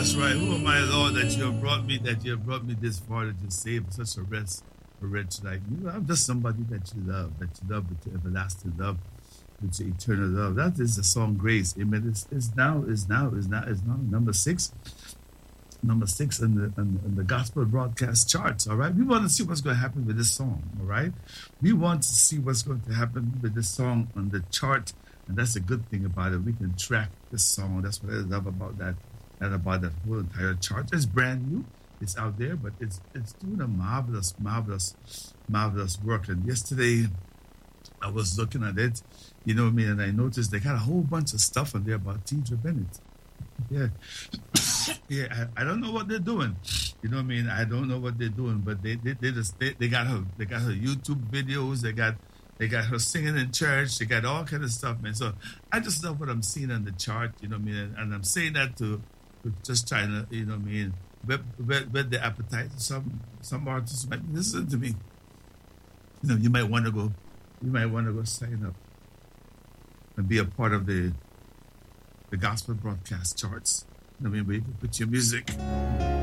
right. Who am I, Lord, that you have brought me this far, that you saved such a wretch like me? I'm just somebody that you love with your everlasting love, with your eternal love. That is the song Grace. Amen. It's now number six in the gospel broadcast charts. All right. We want to see what's going to happen with this song. All right. We want to see what's going to happen with this song on the chart. And that's a good thing about it. We can track this song. That's what I love about that. And about that whole entire chart. It's brand new. It's out there, but it's doing a marvelous work. And yesterday I was looking at it, you know what I mean, and I noticed they got a whole bunch of stuff on there about Tidra Bennett. Yeah. Yeah, I don't know what they're doing. You know what I mean? I don't know what they're doing, but they got her YouTube videos, they got her singing in church, they got all kind of stuff, man. So I just love what I'm seeing on the chart, you know what I mean? And I'm saying that to just trying to, you know what I mean, whet the appetite. Some artists might listen to me. You know, you might want to go sign up and be a part of the gospel broadcast charts. You know what I mean? Where you can put your music.